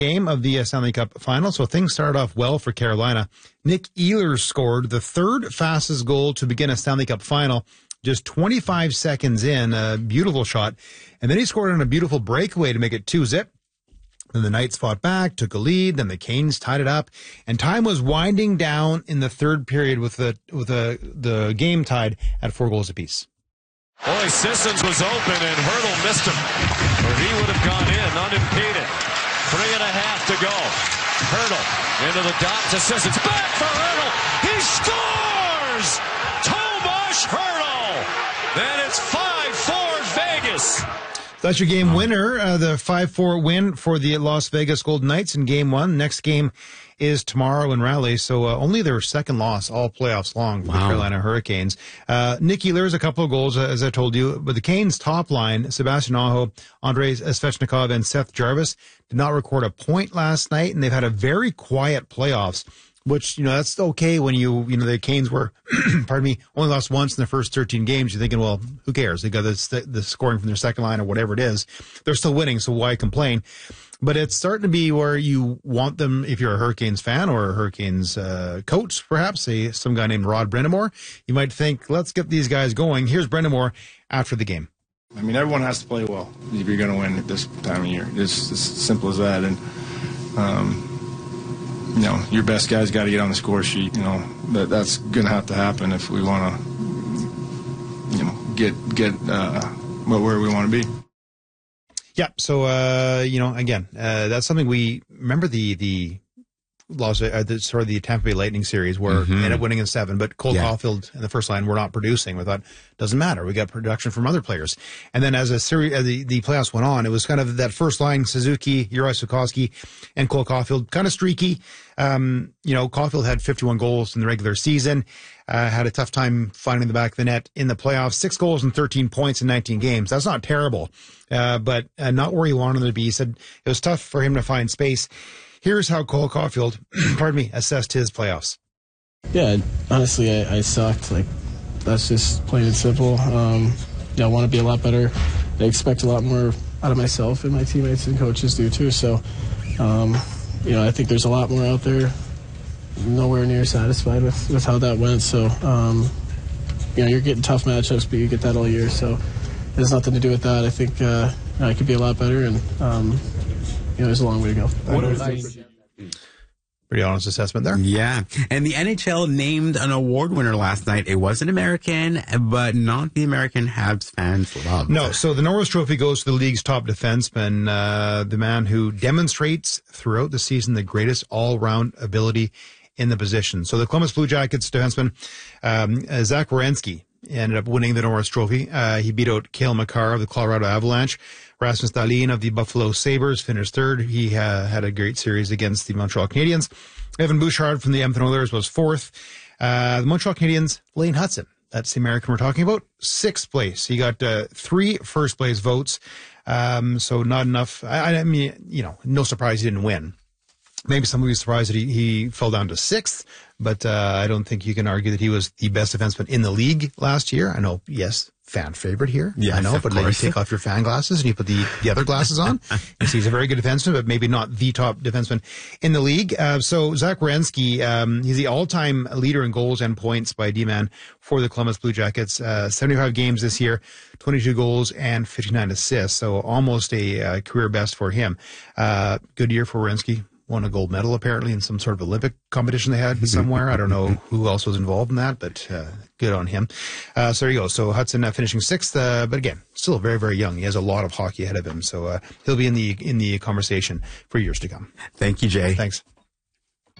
game of the Stanley Cup final, so things started off well for Carolina. Nick Ehlers scored the third fastest goal to begin a Stanley Cup final, just 25 seconds in, a beautiful shot. And then he scored on a beautiful breakaway to make it 2-0. Then the Knights fought back, took a lead, then the Canes tied it up, and time was winding down in the third period with the game tied at 4 goals apiece. Boy, Sissons was open and Hurdle missed him, or he would have gone in unimpeded. 3.5 to go. Hurdle into the dot to Sissons. Back for Hurdle. He scores! Tomas Hurdle! Then it's 5-4 Vegas. That's your game winner, the 5-4 win for the Las Vegas Golden Knights in Game 1. Next game is tomorrow in Raleigh, so only their second loss all playoffs long for the Carolina Hurricanes. Nick Ehlers, a couple of goals, as I told you, but the Canes' top line, Sebastian Aho, Andrei Svechnikov, and Seth Jarvis, did not record a point last night, and they've had a very quiet playoffs, which, that's okay when the Canes were, pardon me, only lost once in the first 13 games. You're thinking, well, who cares? They got the scoring from their second line or whatever it is. They're still winning, so why complain? But it's starting to be where you want them, if you're a Hurricanes fan or a Hurricanes coach, perhaps, some guy named Rod Brind'Amour, you might think, let's get these guys going. Here's Brind'Amour after the game. I mean, everyone has to play well if you're going to win at this time of year. It's as simple as that. And, your best guys got to get on the score sheet. That's going to happen if we want to, get where we want to be. Yeah. So, again, that's something we remember the Tampa Bay Lightning series where they ended up winning in 7, but Cole Caulfield and the first line were not producing. We thought, doesn't matter. We got production from other players. And then as the playoffs went on, it was kind of that first line, Suzuki, Juraj Sikorsky, and Cole Caulfield, kind of streaky. Caulfield had 51 goals in the regular season, had a tough time finding the back of the net in the playoffs, 6 goals and 13 points in 19 games. That's not terrible, but not where he wanted to be. He said it was tough for him to find space. Here's how Cole Caulfield, assessed his playoffs. Yeah, honestly, I sucked. That's just plain and simple. I want to be a lot better. I expect a lot more out of myself, and my teammates and coaches do too. So, I think there's a lot more out there. Nowhere near satisfied with how that went. So, you're getting tough matchups, but you get that all year. So, it has nothing to do with that. I think I could be a lot better, and there's a long way to go. Pretty honest assessment there. Yeah. And the NHL named an award winner last night. It was an American, but not the American Habs fans love. No, so the Norris Trophy goes to the league's top defenseman, the man who demonstrates throughout the season the greatest all-round ability in the position. So the Columbus Blue Jackets defenseman, Zach Werenski, ended up winning the Norris Trophy. He beat out Cale Makar of the Colorado Avalanche. Rasmus Dahlin of the Buffalo Sabres finished third. He had a great series against the Montreal Canadiens. Evan Bouchard from the Edmonton Oilers was fourth. The Montreal Canadiens, Lane Hutson, that's the American we're talking about, 6th place. He got 3 first-place votes, so not enough. I mean, no surprise he didn't win. Maybe some of you surprised that he fell down to 6th, but I don't think you can argue that he was the best defenseman in the league last year. I know, yes, fan favorite here. Yes, I know, but then you take off your fan glasses and you put the other glasses on. You see he's a very good defenseman, but maybe not the top defenseman in the league. So Zach Werenski, he's the all-time leader in goals and points by D-man for the Columbus Blue Jackets. 75 games this year, 22 goals and 59 assists, so almost a career best for him. Good year for Werenski. Won a gold medal apparently in some sort of Olympic competition they had somewhere. I don't know who else was involved in that, but good on him. So there you go. So Hudson finishing 6th, but again, still very, very young. He has a lot of hockey ahead of him, so he'll be in the conversation for years to come. Thank you, Jay. Thanks.